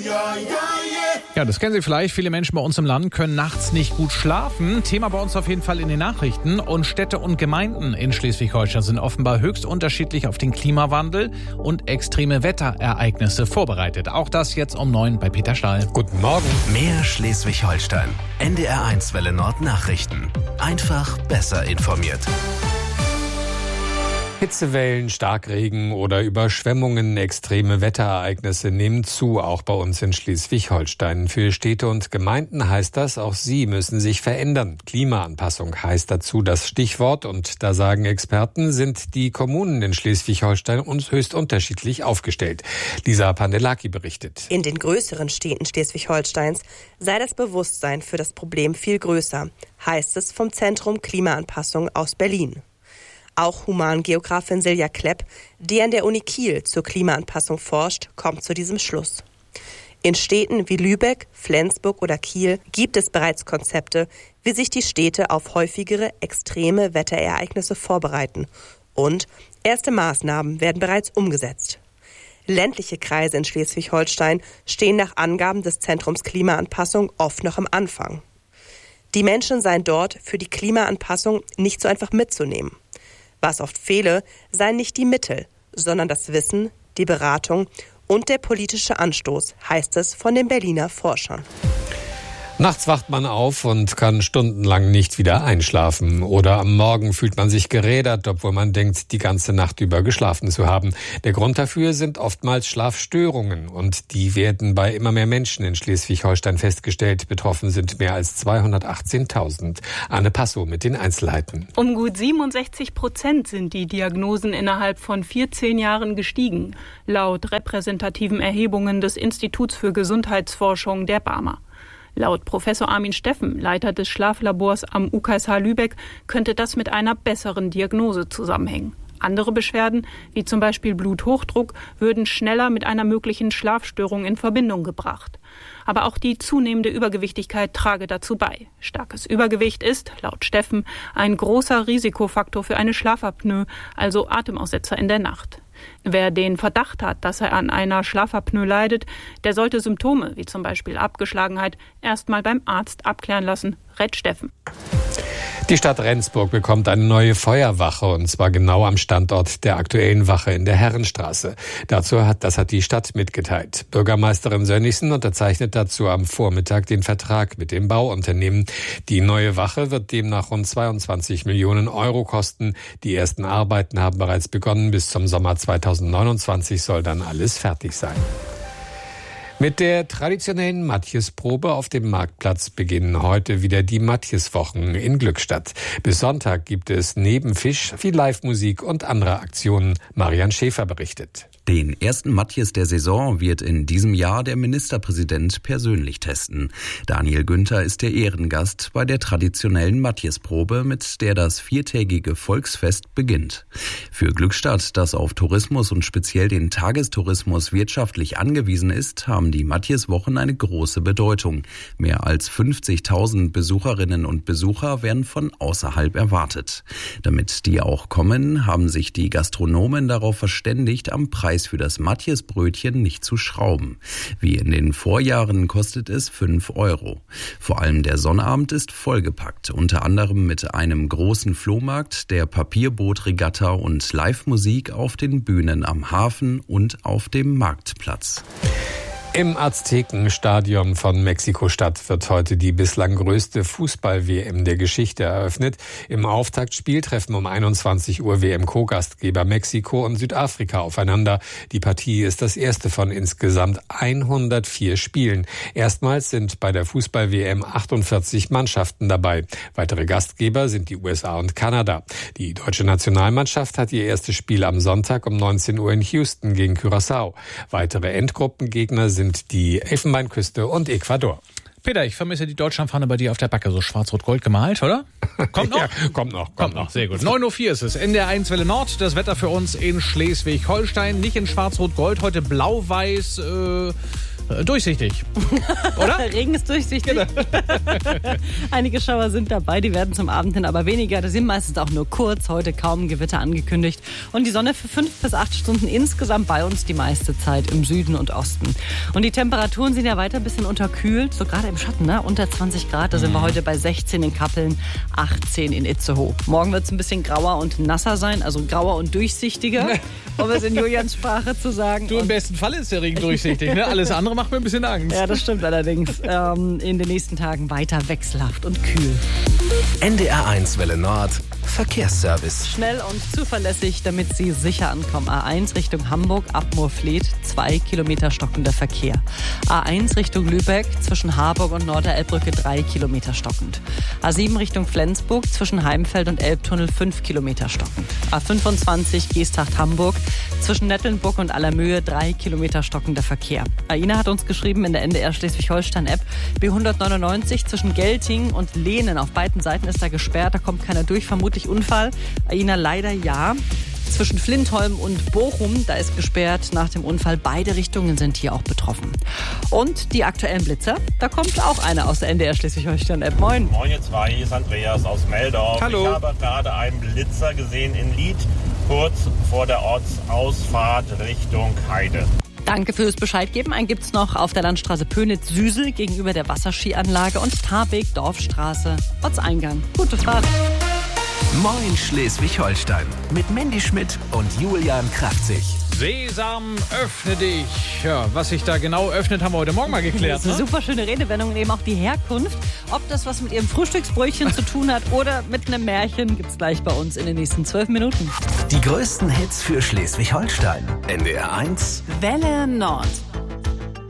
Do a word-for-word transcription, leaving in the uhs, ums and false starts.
Ja, das kennen Sie vielleicht. Viele Menschen bei uns im Land können nachts nicht gut schlafen. Thema bei uns auf jeden Fall in den Nachrichten. Und Städte und Gemeinden in Schleswig-Holstein sind offenbar höchst unterschiedlich auf den Klimawandel und extreme Wetterereignisse vorbereitet. Auch das jetzt um neun bei Peter Stahl. Guten Morgen. Mehr Schleswig-Holstein. N D R eins Welle Nord Nachrichten. Einfach besser informiert. Hitzewellen, Starkregen oder Überschwemmungen, extreme Wetterereignisse nehmen zu, auch bei uns in Schleswig-Holstein. Für Städte und Gemeinden heißt das, auch sie müssen sich verändern. Klimaanpassung heißt dazu das Stichwort und da sagen Experten, sind die Kommunen in Schleswig-Holstein uns höchst unterschiedlich aufgestellt. Lisa Pandelaki berichtet. In den größeren Städten Schleswig-Holsteins sei das Bewusstsein für das Problem viel größer, heißt es vom Zentrum Klimaanpassung aus Berlin. Auch Humangeografin Silja Klepp, die an der Uni Kiel zur Klimaanpassung forscht, kommt zu diesem Schluss. In Städten wie Lübeck, Flensburg oder Kiel gibt es bereits Konzepte, wie sich die Städte auf häufigere extreme Wetterereignisse vorbereiten. Und erste Maßnahmen werden bereits umgesetzt. Ländliche Kreise in Schleswig-Holstein stehen nach Angaben des Zentrums Klimaanpassung oft noch am Anfang. Die Menschen seien dort für die Klimaanpassung nicht so einfach mitzunehmen. Was oft fehle, seien nicht die Mittel, sondern das Wissen, die Beratung und der politische Anstoß, heißt es von den Berliner Forschern. Nachts wacht man auf und kann stundenlang nicht wieder einschlafen. Oder am Morgen fühlt man sich gerädert, obwohl man denkt, die ganze Nacht über geschlafen zu haben. Der Grund dafür sind oftmals Schlafstörungen. Und die werden bei immer mehr Menschen in Schleswig-Holstein festgestellt. Betroffen sind mehr als zweihundertachtzehntausend. Anne Passow mit den Einzelheiten. Um gut siebenundsechzig Prozent sind die Diagnosen innerhalb von vierzehn Jahren gestiegen. Laut repräsentativen Erhebungen des Instituts für Gesundheitsforschung der Barmer. Laut Professor Armin Steffen, Leiter des Schlaflabors am U K S H Lübeck, könnte das mit einer besseren Diagnose zusammenhängen. Andere Beschwerden, wie zum Beispiel Bluthochdruck, würden schneller mit einer möglichen Schlafstörung in Verbindung gebracht. Aber auch die zunehmende Übergewichtigkeit trage dazu bei. Starkes Übergewicht ist, laut Steffen, ein großer Risikofaktor für eine Schlafapnoe, also Atemaussetzer in der Nacht. Wer den Verdacht hat, dass er an einer Schlafapnoe leidet, der sollte Symptome wie zum Beispiel Abgeschlagenheit erstmal beim Arzt abklären lassen, rät Steffen. Die Stadt Rendsburg bekommt eine neue Feuerwache und zwar genau am Standort der aktuellen Wache in der Herrenstraße. Dazu hat, das hat die Stadt mitgeteilt. Bürgermeisterin Sönnigsen unterzeichnet dazu am Vormittag den Vertrag mit dem Bauunternehmen. Die neue Wache wird demnach rund zweiundzwanzig Millionen Euro kosten. Die ersten Arbeiten haben bereits begonnen. Bis zum Sommer zweitausendneunundzwanzig soll dann alles fertig sein. Mit der traditionellen Matjesprobe auf dem Marktplatz beginnen heute wieder die Matjeswochen in Glückstadt. Bis Sonntag gibt es neben Fisch viel Live-Musik und andere Aktionen. Marian Schäfer berichtet. Den ersten Matjes der Saison wird in diesem Jahr der Ministerpräsident persönlich testen. Daniel Günther ist der Ehrengast bei der traditionellen Matjesprobe, mit der das viertägige Volksfest beginnt. Für Glückstadt, das auf Tourismus und speziell den Tagestourismus wirtschaftlich angewiesen ist, haben die Matjeswochen eine große Bedeutung. Mehr als fünfzigtausend Besucherinnen und Besucher werden von außerhalb erwartet. Damit die auch kommen, haben sich die Gastronomen darauf verständigt, am Preis für das Matjesbrötchen nicht zu schrauben. Wie in den Vorjahren kostet es fünf Euro. Vor allem der Sonnabend ist vollgepackt, unter anderem mit einem großen Flohmarkt, der Papierbootregatta und Live-Musik auf den Bühnen am Hafen und auf dem Marktplatz. Im Aztekenstadion von Mexiko-Stadt wird heute die bislang größte Fußball-W M der Geschichte eröffnet. Im Auftaktspiel treffen um einundzwanzig Uhr W M-Co-Gastgeber Mexiko und Südafrika aufeinander. Die Partie ist das erste von insgesamt hundertvier Spielen. Erstmals sind bei der Fußball-W M achtundvierzig Mannschaften dabei. Weitere Gastgeber sind die U S A und Kanada. Die deutsche Nationalmannschaft hat ihr erstes Spiel am Sonntag um neunzehn Uhr in Houston gegen Curaçao. Weitere Endgruppengegner sind sind die Elfenbeinküste und Ecuador. Peter, ich vermisse die Deutschlandfahne bei dir auf der Backe, so schwarz-rot-gold gemalt, oder? Kommt noch? Ja, kommt noch. Kommt, kommt noch, sehr gut. neun Uhr vier ist es, N D R eins Welle Nord. Das Wetter für uns in Schleswig-Holstein, nicht in schwarz-rot-gold, heute blau-weiß, äh, äh, durchsichtig. Oder? Regen ist durchsichtig. Genau. Einige Schauer sind dabei, die werden zum Abend hin aber weniger. Das sind meistens auch nur kurz. Heute kaum Gewitter angekündigt. Und die Sonne für fünf bis acht Stunden insgesamt bei uns die meiste Zeit im Süden und Osten. Und die Temperaturen sind ja weiter ein bisschen unterkühlt, so gerade im Schatten, ne? Unter zwanzig Grad. Da sind wir heute bei sechzehn in Kappeln, achtzehn in Itzehoe. Morgen wird es ein bisschen grauer und nasser sein, also grauer und durchsichtiger, um es in Julians Sprache zu sagen. Du, im besten Fall ist der Regen durchsichtig, ne? Alles andere macht mir ein bisschen Angst. Ja, das stimmt allerdings. Ähm, in den nächsten Tagen weiter wechselhaft und kühl. N D R eins Welle Nord, Verkehrsservice. Schnell und zuverlässig, damit Sie sicher ankommen. A eins Richtung Hamburg, ab Moorfleet, zwei Kilometer stockender Verkehr. A eins Richtung Lübeck, zwischen Harburg und Norderelbbrücke, drei Kilometer stockend. A sieben Richtung Flensburg, zwischen Heimfeld und Elbtunnel, fünf Kilometer stockend. A fünfundzwanzig Geesthacht-Hamburg, zwischen Nettelnburg und Allermöhe, drei Kilometer stockender Verkehr. Aina hat uns geschrieben in der N D R Schleswig-Holstein-App, B hundertneunundneunzig zwischen Gelting und Lehnen. Auf beiden Seiten ist da gesperrt, da kommt keiner durch, vermutlich Unfall. Aina, leider ja. Zwischen Flintholm und Bochum, da ist gesperrt nach dem Unfall. Beide Richtungen sind hier auch betroffen. Und die aktuellen Blitzer, da kommt auch einer aus der N D R Schleswig-Holstein-App. Moin. Moin, ihr zwei, hier ist Andreas aus Meldorf. Hallo. Ich habe gerade einen Blitzer gesehen in Lied, kurz vor der Ortsausfahrt Richtung Heide. Danke fürs Bescheid geben. Einen gibt's noch auf der Landstraße Pönitz-Süsel gegenüber der Wasserskianlage und Tarbeck, Dorfstraße, Ortseingang. Gute Fahrt. Moin Schleswig-Holstein mit Mandy Schmidt und Julian Kraftzig. Sesam, öffne dich. Ja, was sich da genau öffnet, haben wir heute Morgen mal geklärt. Das ist eine Ne? super schöne Redewendung und eben auch die Herkunft. Ob das was mit Ihrem Frühstücksbrötchen zu tun hat oder mit einem Märchen, gibt's gleich bei uns in den nächsten zwölf Minuten. Die größten Hits für Schleswig-Holstein. N D R eins Welle Nord.